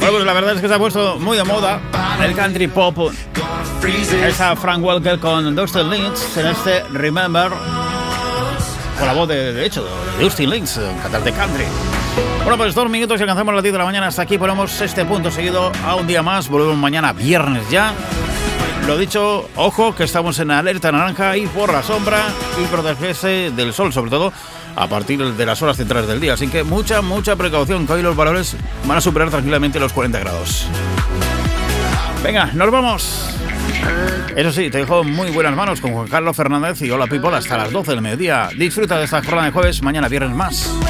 Bueno, pues la verdad es que se ha puesto muy de moda el country pop. Esa Frank Walker con Dustin Lynch en este Remember, con la voz de hecho de Dustin Lynch, cantante country. Bueno, pues 2 minutos y alcanzamos las 10 de la mañana. Hasta aquí ponemos este punto seguido a un día más. Volvemos mañana viernes ya. Lo dicho, ojo que estamos en alerta naranja y por la sombra y protegerse del sol, sobre todo a partir de las horas centrales del día. Así que mucha precaución, que hoy los valores van a superar tranquilamente los 40 grados. Venga, nos vamos. Eso sí, te dejo en muy buenas manos con Juan Carlos Fernández y Hola People hasta las 12 del mediodía. Disfruta de esta jornada de jueves, mañana viernes más.